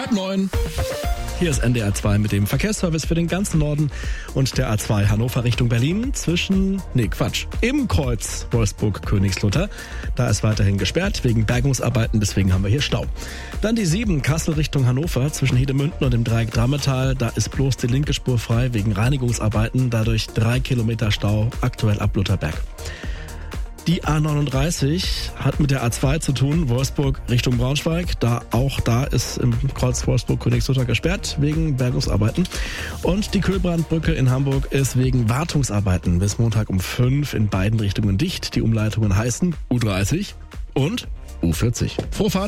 8:30. Hier ist NDR 2 mit dem Verkehrsservice für den ganzen Norden und der A2 Hannover Richtung Berlin im Kreuz Wolfsburg-Königslutter. Da ist weiterhin gesperrt wegen Bergungsarbeiten, deswegen haben wir hier Stau. Dann die 7 Kassel Richtung Hannover zwischen Hedemünden und dem Dreieck Drammetal. Da ist bloß die linke Spur frei wegen Reinigungsarbeiten, dadurch 3 Kilometer Stau, aktuell ab Lutherberg. Die A39 hat mit der A2 zu tun, Wolfsburg Richtung Braunschweig. Da ist im Kreuz Wolfsburg-Königslutter gesperrt wegen Bergungsarbeiten. Und die Kühlbrandbrücke in Hamburg ist wegen Wartungsarbeiten bis Montag um 5 in beiden Richtungen dicht. Die Umleitungen heißen U30 und U40. Frohe Fahrt!